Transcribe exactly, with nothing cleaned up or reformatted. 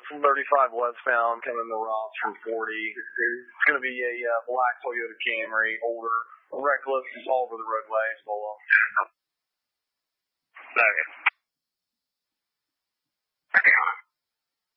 from thirty-five westbound coming to Ross from forty. It's going to be a uh, black Toyota Camry, older, reckless, all over the roadway, solo. Okay.